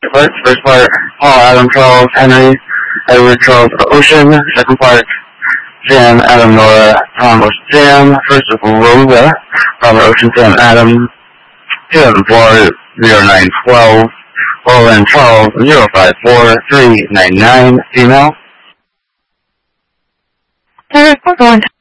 parts. First part, Paul, Adam, Charles, Henry, Edward, Charles, Ocean. Second part, Sam, Adam, Nora, Tom, Ocean, Sam. First is Rosa, Robert, Ocean, Sam, Adam. 204 0912. Roland, Charles, 054399. Female. We're going to